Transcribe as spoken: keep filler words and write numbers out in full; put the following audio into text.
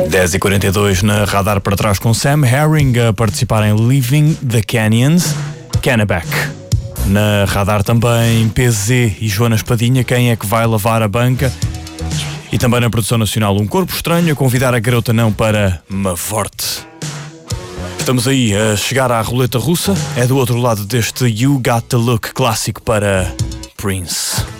dez e quarenta e dois na Radar para trás com Sam Herring a participar em Leaving the Canyons, Kennebec. Na Radar também P Z e Joana Espadinha, Quem é que vai lavar a banca? E também na produção nacional Um Corpo Estranho a convidar a garota não para Mavorte. Estamos aí a chegar à roleta russa, é do outro lado deste You Got the Look clássico para Prince.